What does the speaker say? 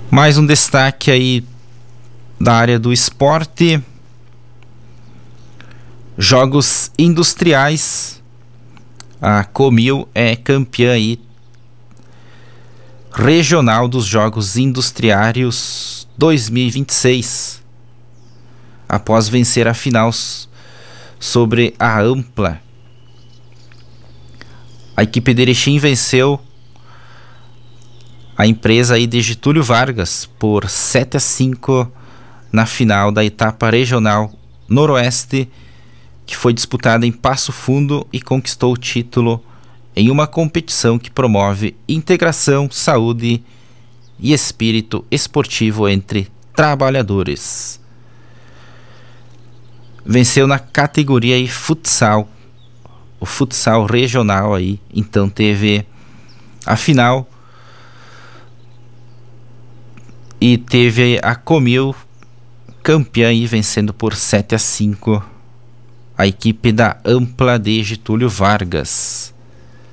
Mais um destaque aí da área do esporte. Jogos industriais. A Comil é campeã aí regional dos Jogos Industriários 2026, após vencer a final sobre a Ampla. A equipe de Erechim venceu a empresa aí de Getúlio Vargas por 7-5 na final da etapa regional Noroeste, que foi disputada em Passo Fundo e conquistou o título em uma competição que promove integração, saúde e espírito esportivo entre trabalhadores. Venceu na categoria aí futsal, o futsal regional aí, então teve a final e teve a Comil campeã aí, vencendo por 7-5 a equipe da Ampla de Getúlio Vargas.